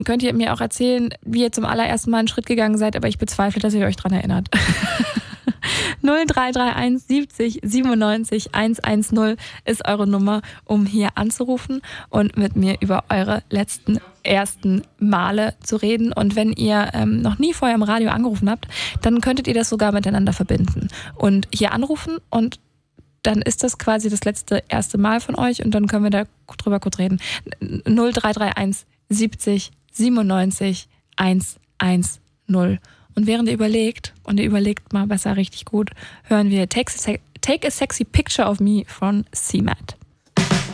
könnt ihr mir auch erzählen, wie ihr zum allerersten Mal einen Schritt gegangen seid, aber ich bezweifle, dass ihr euch dran erinnert. 0331 70 97 110 ist eure Nummer, um hier anzurufen und mit mir über eure ersten Male zu reden. Und wenn ihr noch nie vorher im Radio angerufen habt, dann könntet ihr das sogar miteinander verbinden und hier anrufen, und dann ist das quasi das erste Mal von euch, und dann können wir da drüber kurz reden. 0331 70 97 110. Und während ihr überlegt, und ihr überlegt mal besser richtig gut, hören wir Take a Sexy Picture of Me von CMAT.